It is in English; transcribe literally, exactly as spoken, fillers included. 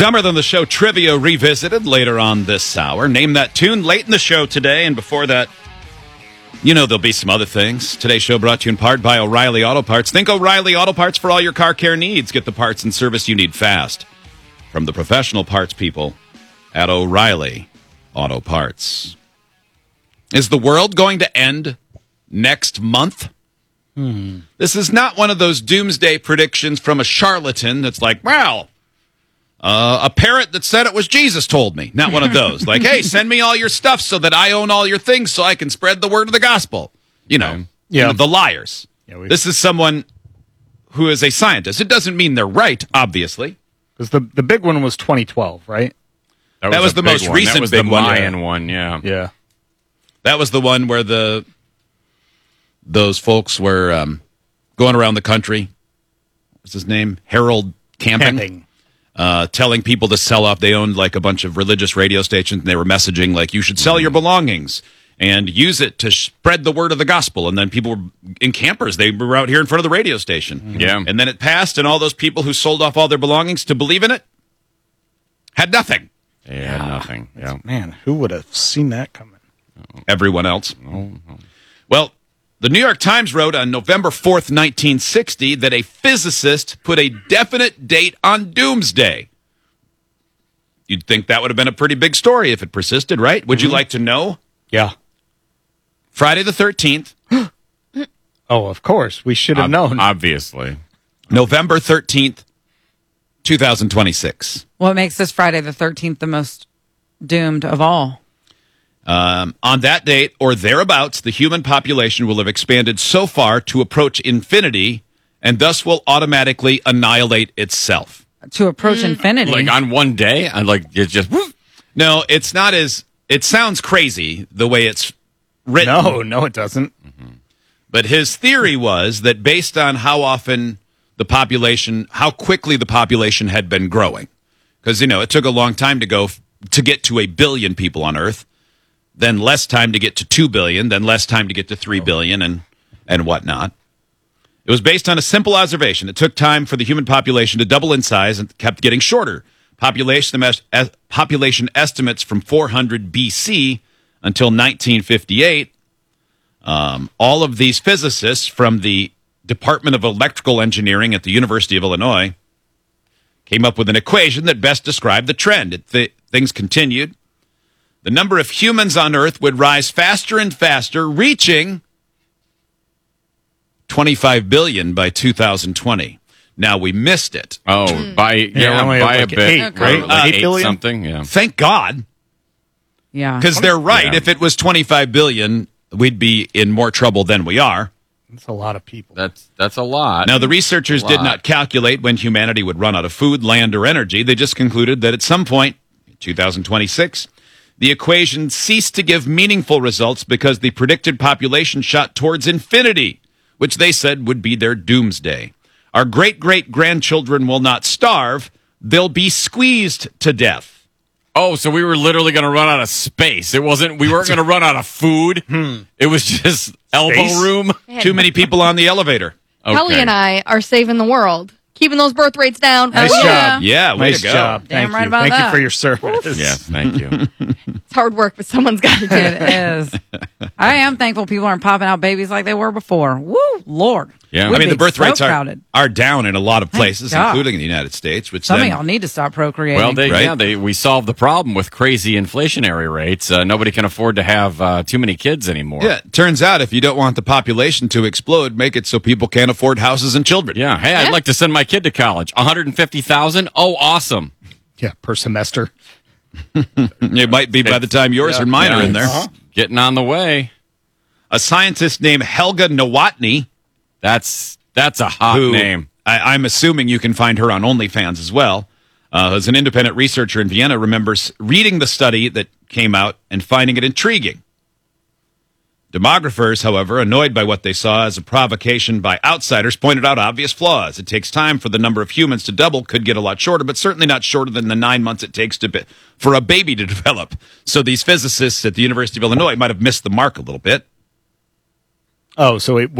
Dumber Than the Show trivia revisited later on this hour. Name that tune late in the show today, and before that, you know there'll be some other things. Today's show brought to you in part by O'Reilly Auto Parts. Think O'Reilly Auto Parts for all your car care needs. Get the parts and service you need fast from the professional parts people at O'Reilly Auto Parts. Is the world going to end next month? Hmm. This is not one of those doomsday predictions from a charlatan that's like, well, uh, a parrot that said it was Jesus told me. Not one of those. Like, hey, send me all your stuff so that I own all your things so I can spread the word of the gospel. You know, Okay. yeah. Yeah. You know, the liars. Yeah, we- This is someone who is a scientist. It doesn't mean they're right, obviously. Because the, the big one was twenty twelve, right? That was a the big most one. recent That was big the one. Mayan one, yeah. Yeah. That was the one where the those folks were um, going around the country. What's his name? Harold Camping. Camping. Uh, telling people to sell off. They owned like a bunch of religious radio stations, and they were messaging like, you should sell your belongings and use it to spread the word of the gospel. And then people were in campers. They were out here in front of the radio station. Yeah. And then it passed, and all those people who sold off all their belongings to believe in it had nothing. Yeah, nothing. Yeah. Man, who would have seen that coming? Everyone else. Oh, oh. Well, the New York Times wrote on November fourth, nineteen sixty, that a physicist put a definite date on doomsday. You'd think that would have been a pretty big story if it persisted, right? Would you like to know? Yeah. Friday the thirteenth, Oh, of course. We should have Ob- known. Obviously. November thirteenth, twenty twenty-six. What makes this Friday the thirteenth the most doomed of all? Um, on that date, or thereabouts, the human population will have expanded so far to approach infinity and thus will automatically annihilate itself. To approach infinity. Like on one day, I like it's just woof. No, it's not as... It sounds crazy the way it's written. no, no, it doesn't. But his theory was that based on how often the population, how quickly the population had been growing, because, you know, it took a long time to go f- to get to a billion people on Earth, then less time to get to two billion, then less time to get to three billion, and, and whatnot. It was based on a simple observation. It took time for the human population to double in size and kept getting shorter. Population, es- es- population estimates from four hundred B C until nineteen fifty-eight. Um, all of these physicists from the Department of Electrical Engineering at the University of Illinois came up with an equation that best described the trend. It, th- things continued. The number of humans on Earth would rise faster and faster, reaching twenty-five billion by two thousand twenty. Now, we missed it. Oh, by yeah, Yeah, we only by have a like bit, eight, right? right? Like Uh, eight eight billion? something, yeah. Thank God, yeah. because they're right. Yeah. If it was twenty-five billion, we'd be in more trouble than we are. That's a lot of people. That's that's a lot. Now, the researchers did lot. not calculate when humanity would run out of food, land, or energy. They just concluded that at some point, in two thousand twenty-six, the equation ceased to give meaningful results because the predicted population shot towards infinity, which they said would be their doomsday. Our great-great-grandchildren will not starve. They'll be squeezed to death. Oh, so we were literally going to run out of space. It wasn't. We weren't going to run out of food. It was just elbow Space? room. Too many people on the elevator. Kelly and I are saving the world, keeping those birth rates down. Nice Oh, yeah. job. Yeah, way Nice to go. job. Damn Thank right you. about Thank that. you for your service. Yes, thank you. It's hard work, but someone's got to do it. It is. I am thankful people aren't popping out babies like they were before. Woo, Lord. Yeah. We'd I mean, the be birth so rates are, crowded. are down in a lot of places, God. including in the United States, which Some of then, y'all need to stop procreating. Well, they, Right? yeah, they we solved the problem with crazy inflationary rates. Uh, nobody can afford to have uh, too many kids anymore. yeah, it turns out if you don't want the population to explode, make it so people can't afford houses and children. Yeah. Hey, I'd Yeah. like to send my kid to college. one hundred fifty thousand. Oh, awesome. Yeah, per semester. It might be by the time yours Yeah. or mine Yeah, are in there. it's Getting on the way. A scientist named Helga Nowotny, That's that's a hot who name. I, I'm assuming you can find her on OnlyFans as well, uh, as an independent researcher in Vienna, remembers reading the study that came out and finding it intriguing. Demographers, however, annoyed by what they saw as a provocation by outsiders, pointed out obvious flaws. It takes time for the number of humans to double, could get a lot shorter, but certainly not shorter than the nine months it takes to be, for a baby to develop. So these physicists at the University of Illinois might have missed the mark a little bit. Oh, so it